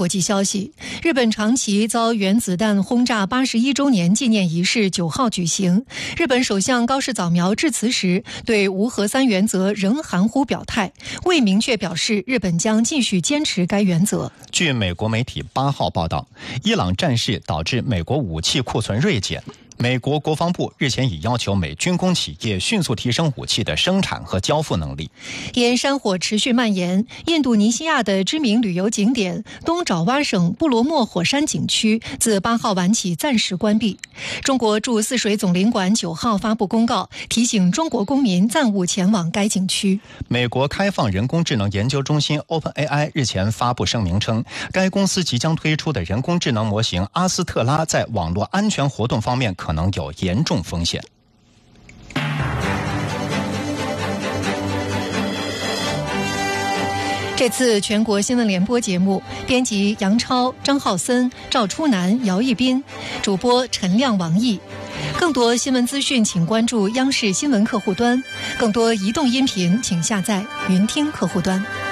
国际消息，日本长崎遭原子弹轰炸81周年纪念仪式9号举行。日本首相高市早苗致辞时，对无核三原则仍含糊表态，未明确表示日本将继续坚持该原则。 据美国媒体8号报道，伊朗战事导致美国武器库存锐减。美国国防部日前已要求美军工企业迅速提升武器的生产和交付能力。 因山火持续蔓延，印度尼西亚的知名旅游景点东爪哇省布罗莫火山景区自8号晚起暂时关闭。中国驻泗水总领馆9号发布公告，提醒中国公民暂勿前往该景区。 美国开放人工智能研究中心 OpenAI 日前发布声明称，该公司即将推出的人工智能模型阿斯特拉在网络安全活动方面可能有严重风险。 这次全国新闻联播节目，编辑杨超、张浩森、赵初南、姚一斌，主播陈亮、王毅。更多新闻资讯，请关注央视新闻客户端；更多移动音频，请下载云听客户端。